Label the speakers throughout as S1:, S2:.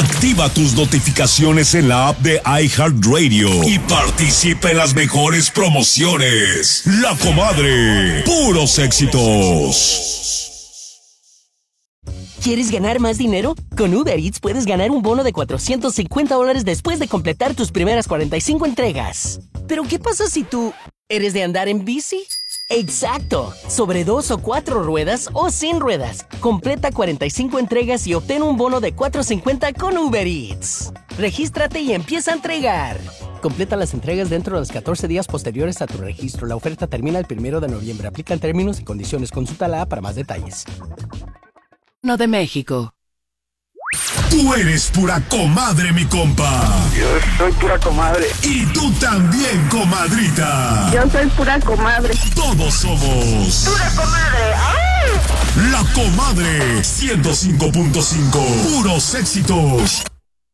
S1: Activa tus notificaciones en la app de iHeartRadio y participa en las mejores promociones. La Comadre, puros éxitos.
S2: ¿Quieres ganar más dinero? Con Uber Eats puedes ganar un bono de $450 después de completar tus primeras 45 entregas. ¿Pero qué pasa si tú eres de andar en bici? ¡Exacto! Sobre 2 o 4 ruedas o sin ruedas. Completa 45 entregas y obtén un bono de $450 con Uber Eats. Regístrate y empieza a entregar. Completa las entregas dentro de los 14 días posteriores a tu registro. La oferta termina el 1 de noviembre. Aplican términos y condiciones. Consulta la app para más detalles.
S3: No de México.
S1: Tú eres pura comadre, mi compa.
S4: Yo soy pura comadre.
S1: Y tú también, comadrita.
S5: Yo soy pura comadre.
S1: Todos somos
S5: ¡Pura comadre! ¡Ay!
S1: La Comadre 105.5. Puros éxitos.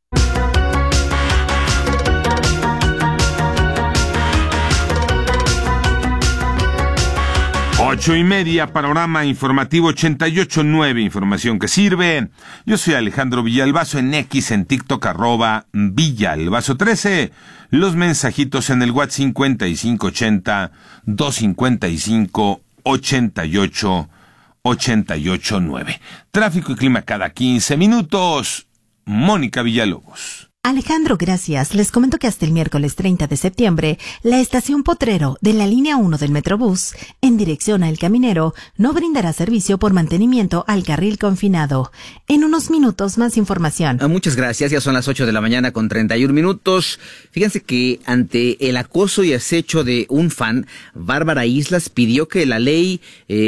S6: Ocho y media, panorama informativo 88.9, información que sirve. Yo soy Alejandro Villalbazo en X, en TikTok, @Villalbazo13. Los mensajitos en el WhatsApp 5580-255-88-889. Tráfico y clima cada 15 minutos. Mónica Villalobos.
S7: Alejandro, gracias. Les comento que hasta el miércoles 30 de septiembre, la estación Potrero de la línea 1 del Metrobús, en dirección a El Caminero, no brindará servicio por mantenimiento al carril confinado. En unos minutos, más información.
S8: Muchas gracias. Ya son las 8 de la mañana con 31 minutos. Fíjense que ante el acoso y acecho de un fan, Bárbara Islas pidió que la ley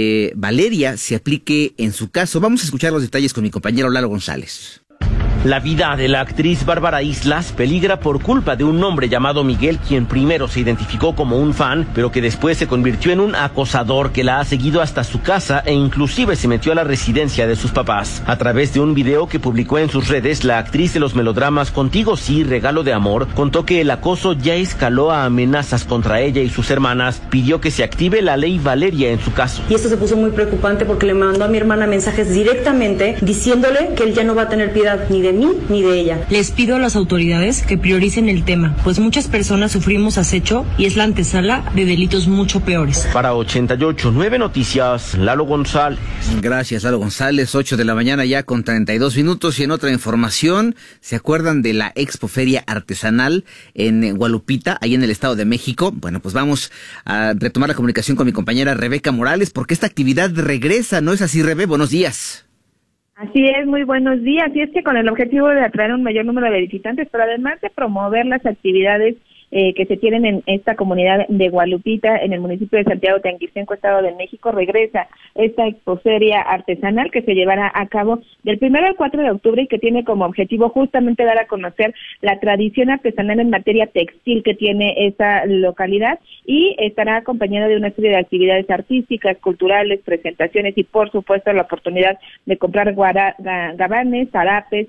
S8: Valeria se aplique en su caso. Vamos a escuchar los detalles con mi compañero Lalo González.
S9: La vida de la actriz Bárbara Islas peligra por culpa de un hombre llamado Miguel, quien primero se identificó como un fan, pero que después se convirtió en un acosador que la ha seguido hasta su casa e inclusive se metió a la residencia de sus papás. A través de un video que publicó en sus redes, la actriz de los melodramas Contigo sí, Regalo de Amor, contó que el acoso ya escaló a amenazas contra ella y sus hermanas. Pidió que se active la ley Valeria en su caso.
S10: Y esto se puso muy preocupante porque le mandó a mi hermana mensajes directamente diciéndole que él ya no va a tener piedad ni de mí ni de ella.
S11: Les pido a las autoridades que prioricen el tema, pues muchas personas sufrimos acecho y es la antesala de delitos mucho peores.
S9: Para 88.9 Noticias, Lalo González.
S8: Gracias, Lalo González. 8 de la mañana ya con 32 minutos. Y en otra información, ¿se acuerdan de la Expoferia Artesanal en Gualupita, ahí en el Estado de México? Bueno, pues vamos a retomar la comunicación con mi compañera Rebeca Morales, porque esta actividad regresa, ¿no es así, Rebe? Buenos días.
S5: Así es, muy buenos días. Y es que con el objetivo de atraer un mayor número de visitantes, pero además de promover las actividades que se tienen en esta comunidad de Gualupita, en el municipio de Santiago Teanguistenco, Estado de México, regresa esta expoferia artesanal que se llevará a cabo del 1 al 4 de octubre y que tiene como objetivo justamente dar a conocer la tradición artesanal en materia textil que tiene esta localidad, y estará acompañada de una serie de actividades artísticas, culturales, presentaciones y por supuesto la oportunidad de comprar gabanes, zarapes,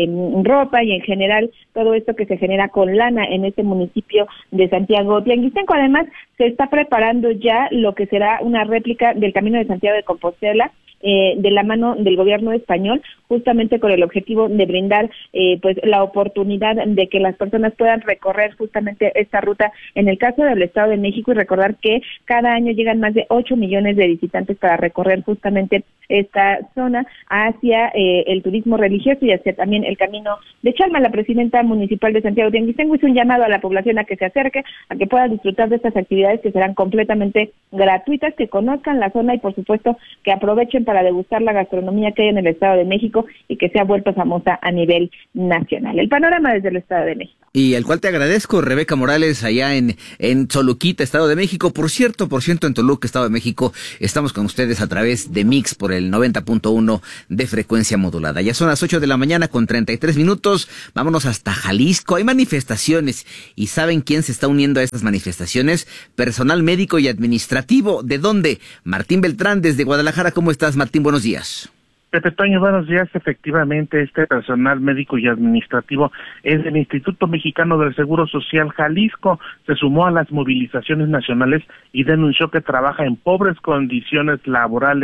S5: ropa y en general todo esto que se genera con lana en este municipio de Santiago Teanguistenco. Además, se está preparando ya lo que será una réplica del Camino de Santiago de Compostela, de la mano del gobierno español, justamente con el objetivo de brindar pues la oportunidad de que las personas puedan recorrer justamente esta ruta en el caso del Estado de México, y recordar que cada año llegan más de 8 millones de visitantes para recorrer justamente esta zona hacia el turismo religioso y hacia también el Camino de Chalma. La presidenta municipal de Santiago Teanguistenco hizo un llamado a la población a que se acerque, a que pueda disfrutar de estas actividades que serán completamente gratuitas, que conozcan la zona y por supuesto que aprovechen para degustar la gastronomía que hay en el Estado de México y que se ha vuelto famosa a nivel nacional. El panorama desde el Estado de México.
S8: Y al cual te agradezco, Rebeca Morales, allá en Choluquita, Estado de México. Por cierto, en Toluca, Estado de México, estamos con ustedes a través de Mix por el 90.1 de frecuencia modulada. Ya son las 8 de la mañana con 33 minutos. Vámonos hasta Jalisco. Hay manifestaciones. ¿Y saben quién se está uniendo a estas manifestaciones? Personal médico y administrativo. ¿De dónde? Martín Beltrán, desde Guadalajara. ¿Cómo estás, Martín? Buenos días.
S12: Pepe Toño, buenos días. Efectivamente, este personal médico y administrativo es del Instituto Mexicano del Seguro Social Jalisco. Se sumó a las movilizaciones nacionales y denunció que trabaja en pobres condiciones laborales.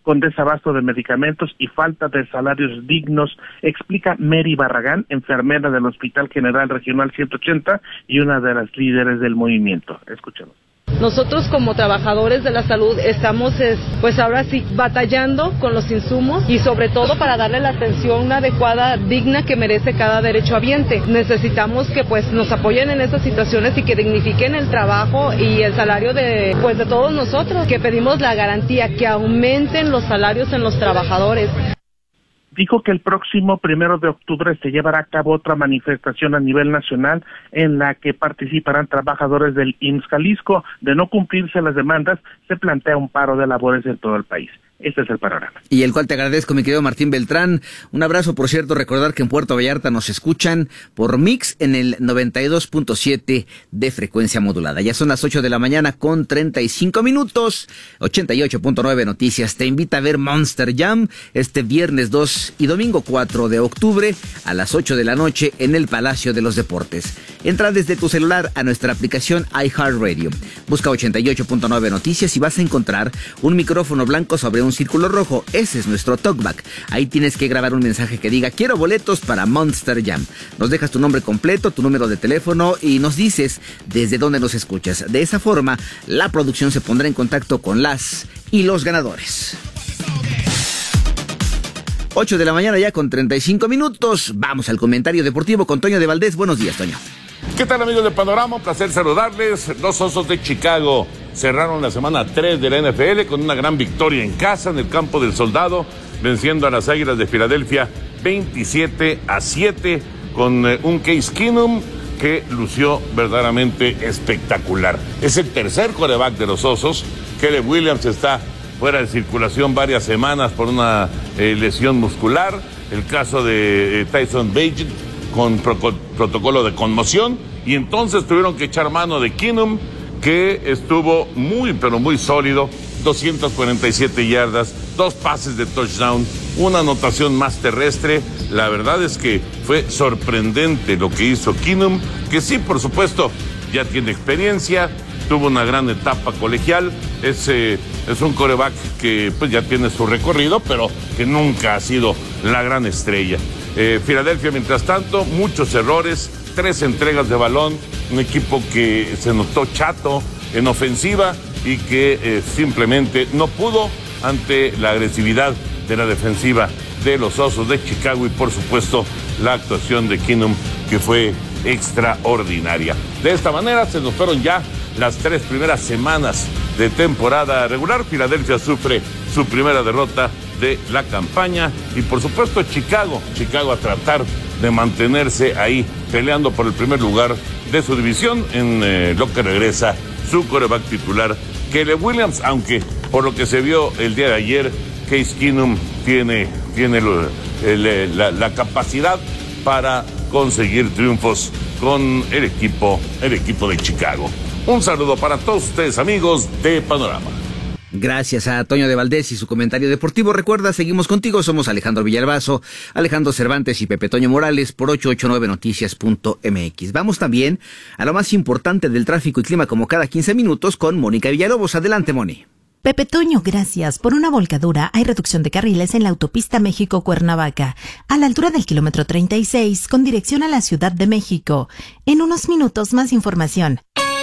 S12: con desabasto de medicamentos y falta de salarios dignos, explica Mary Barragán, enfermera del Hospital General Regional 180 y una de las líderes del movimiento. Escuchemos.
S13: Nosotros como trabajadores de la salud estamos pues ahora sí batallando con los insumos y sobre todo para darle la atención adecuada, digna que merece cada derechohabiente. Necesitamos que pues nos apoyen en estas situaciones y que dignifiquen el trabajo y el salario de todos nosotros, que pedimos la garantía que aumenten los salarios en los trabajadores.
S12: Dijo que el próximo 1 de octubre se llevará a cabo otra manifestación a nivel nacional en la que participarán trabajadores del IMSS Jalisco. De no cumplirse las demandas, se plantea un paro de labores en todo el país. Este es el panorama.
S8: Y el cual te agradezco, mi querido Martín Beltrán. Un abrazo, por cierto, recordar que en Puerto Vallarta nos escuchan por Mix en el 92.7 de frecuencia modulada. Ya son las 8 de la mañana con 35 minutos. 88.9 Noticias te invita a ver Monster Jam este viernes 2 y domingo 4 de octubre a las 8 de la noche en el Palacio de los Deportes. Entra desde tu celular a nuestra aplicación iHeartRadio. Busca 88.9 Noticias y vas a encontrar un micrófono blanco sobre un círculo rojo. Ese es nuestro talkback. Ahí tienes que grabar un mensaje que diga: quiero boletos para Monster Jam. Nos dejas tu nombre completo, tu número de teléfono y nos dices desde dónde nos escuchas. De esa forma, la producción se pondrá en contacto con las y los ganadores. 8 de la mañana ya con 35 minutos. Vamos al comentario deportivo con Toño de Valdés. Buenos días, Toño.
S14: ¿Qué tal, amigos de Panorama? Un placer saludarles. Los Osos de Chicago cerraron la semana 3 de la NFL con una gran victoria en casa en el Campo del Soldado, venciendo a las Águilas de Filadelfia 27-7 con un Case Keenum que lució verdaderamente espectacular. Es el tercer quarterback de los Osos. Caleb Williams está fuera de circulación varias semanas por una lesión muscular. El caso de Tyson Bagent con protocolo de conmoción, y entonces tuvieron que echar mano de Keenum, que estuvo muy, pero muy sólido, 247 yardas, 2 pases de touchdown, una anotación más terrestre. La verdad es que fue sorprendente lo que hizo Keenum, que sí, por supuesto, ya tiene experiencia, tuvo una gran etapa colegial, es un quarterback que pues ya tiene su recorrido, pero que nunca ha sido la gran estrella. Filadelfia, mientras tanto, muchos errores, 3 entregas de balón, un equipo que se notó chato en ofensiva y que simplemente no pudo ante la agresividad de la defensiva de los Osos de Chicago y, por supuesto, la actuación de Keenum, que fue extraordinaria. De esta manera se nos fueron ya las 3 primeras semanas de temporada regular. Filadelfia sufre su primera derrota de la campaña y, por supuesto, Chicago a tratar de mantenerse ahí peleando por el primer lugar de su división, en lo que regresa su quarterback titular, Caleb Williams, aunque por lo que se vio el día de ayer, Case Keenum tiene la capacidad para conseguir triunfos con el equipo de Chicago. Un saludo para todos ustedes, amigos de Panorama.
S8: Gracias a Toño de Valdés y su comentario deportivo. Recuerda, seguimos contigo, somos Alejandro Villalbazo, Alejandro Cervantes y Pepe Toño Morales por 889noticias.mx. Vamos también a lo más importante del tráfico y clima, como cada 15 minutos, con Mónica Villalobos. Adelante, Moni.
S7: Pepe Toño, gracias. Por una volcadura hay reducción de carriles en la autopista México-Cuernavaca, a la altura del kilómetro 36, con dirección a la Ciudad de México. En unos minutos, más información.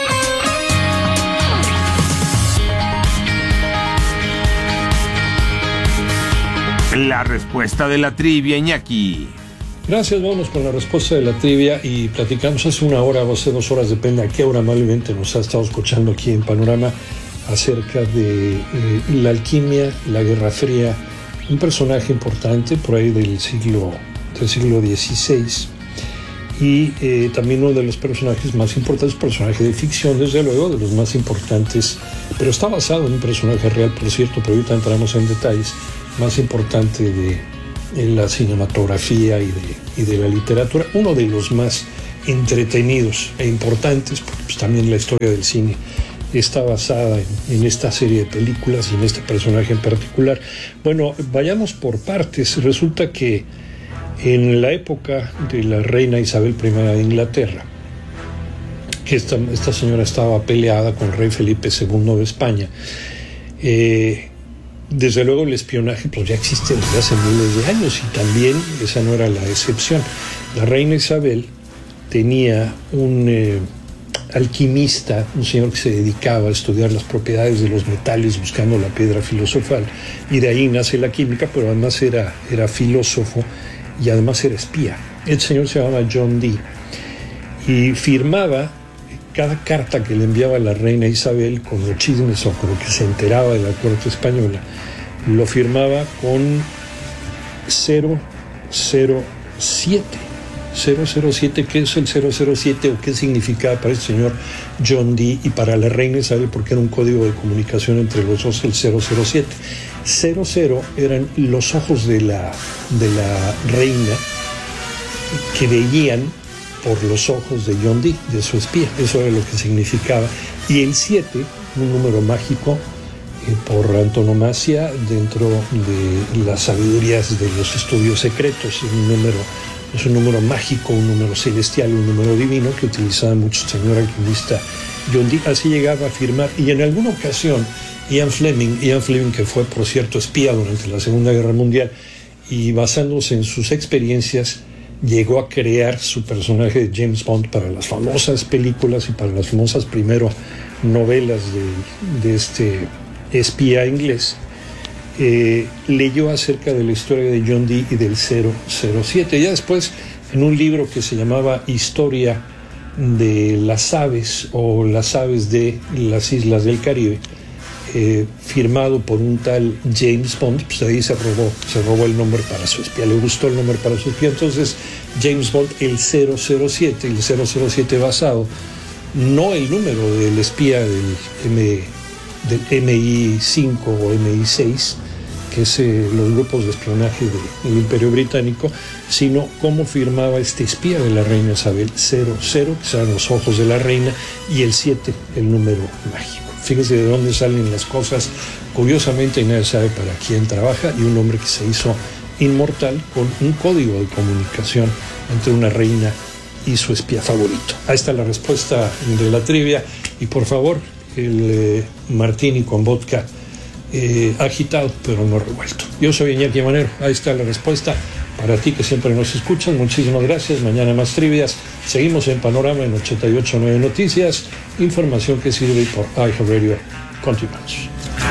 S6: La respuesta de la trivia, Iñaki.
S15: Gracias, vámonos con la respuesta de la trivia y platicamos hace una hora o hace 2 horas, depende a qué hora amablemente nos ha estado escuchando aquí en Panorama, acerca de la alquimia, la Guerra Fría, un personaje importante por ahí del siglo XVI y también uno de los personajes más importantes, personaje de ficción, desde luego, de los más importantes, pero está basado en un personaje real, por cierto, pero ahorita entramos en detalles, más importante de la cinematografía y de la literatura, uno de los más entretenidos e importantes, porque pues, también la historia del cine está basada en esta serie de películas y en este personaje en particular. Bueno, vayamos por partes. Resulta que en la época de la reina Isabel I de Inglaterra, que esta señora estaba peleada con el rey Felipe II de España, desde luego el espionaje pues ya existe desde hace miles de años y también esa no era la excepción. La reina Isabel tenía un alquimista, un señor que se dedicaba a estudiar las propiedades de los metales buscando la piedra filosofal, y de ahí nace la química, pero además era filósofo y además era espía. El señor se llamaba John Dee y firmaba cada carta que le enviaba la reina Isabel con los chismes o con lo que se enteraba de la corte española, lo firmaba con 007. 007, ¿qué es el 007 o qué significaba para el señor John Dee y para la reina Isabel? Porque era un código de comunicación entre los dos, el 007. 00 eran los ojos de la reina que veían por los ojos de John Dee, de su espía. Eso era lo que significaba. Y el 7, un número mágico por antonomasia dentro de las sabidurías de los estudios secretos. Es un número mágico, un número celestial, un número divino que utilizaba mucho el señor alquimista John Dee. Así llegaba a firmar. Y en alguna ocasión, Ian Fleming, que fue, por cierto, espía durante la Segunda Guerra Mundial, y basándose en sus experiencias, llegó a crear su personaje de James Bond para las famosas películas y para las famosas primero novelas de este espía inglés. Leyó acerca de la historia de John Dee y del 007. Ya después, en un libro que se llamaba Historia de las aves o las aves de las islas del Caribe, firmado por un tal James Bond, pues ahí se robó el nombre para su espía, le gustó el nombre para su espía. Entonces James Bond, el 007, el 007 basado, no el número del espía del MI5 o MI6, que es los grupos de espionaje del Imperio Británico, sino cómo firmaba este espía de la reina Isabel, 00, que serán los ojos de la reina, y el 7, el número mágico. Fíjese de dónde salen las cosas, curiosamente, y nadie sabe para quién trabaja, y un hombre que se hizo inmortal con un código de comunicación entre una reina y su espía favorito. Ahí está la respuesta de la trivia, y por favor, el martini con vodka agitado, pero no revuelto. Yo soy Iñaki Manero, ahí está la respuesta. Para ti que siempre nos escuchan, muchísimas gracias. Mañana más trivias. Seguimos en Panorama en 88.9 Noticias. Información que sirve por iHeartRadio. Continuamos.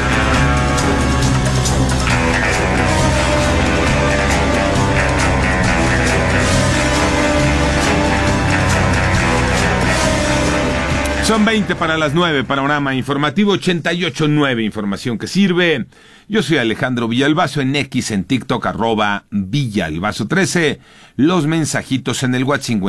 S6: Son 20 para las 9, Panorama Informativo 88.9, información que sirve. Yo soy Alejandro Villalbazo, en X, en TikTok, @Villalbazo13. Los mensajitos en el WhatsApp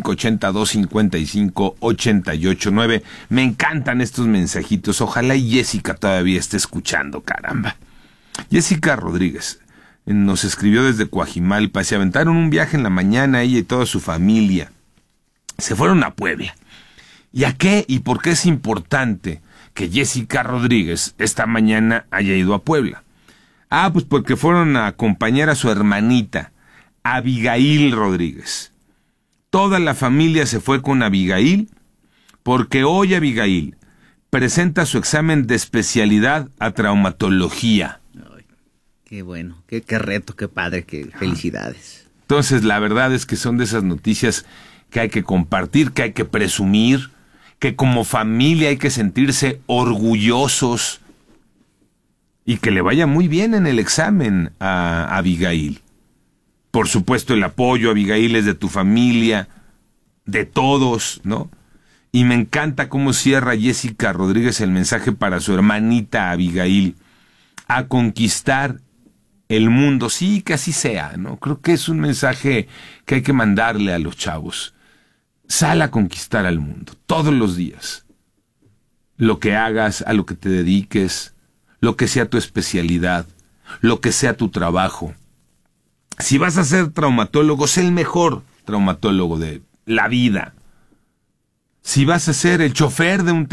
S6: 5582558889. Me encantan estos mensajitos. Ojalá y Jessica todavía esté escuchando, caramba. Jessica Rodríguez nos escribió desde Coajimalpa. Se aventaron un viaje en la mañana, ella y toda su familia. Se fueron a Puebla. ¿Y a qué y por qué es importante que Jessica Rodríguez esta mañana haya ido a Puebla? Pues porque fueron a acompañar a su hermanita, Abigail Rodríguez. Toda la familia se fue con Abigail porque hoy Abigail presenta su examen de especialidad a traumatología.
S8: Ay, qué bueno, qué reto, qué padre, qué felicidades.
S6: Entonces, la verdad es que son de esas noticias que hay que compartir, que hay que presumir, que como familia hay que sentirse orgullosos y que le vaya muy bien en el examen a Abigail. Por supuesto, el apoyo, Abigail, es de tu familia, de todos, ¿no? Y me encanta cómo cierra Jessica Rodríguez el mensaje para su hermanita Abigail: a conquistar el mundo. Sí, que así sea, ¿no? Creo que es un mensaje que hay que mandarle a los chavos. Sal a conquistar al mundo, todos los días. Lo que hagas, a lo que te dediques, lo que sea tu especialidad, lo que sea tu trabajo. Si vas a ser traumatólogo, sé el mejor traumatólogo de la vida. Si vas a ser el chofer de un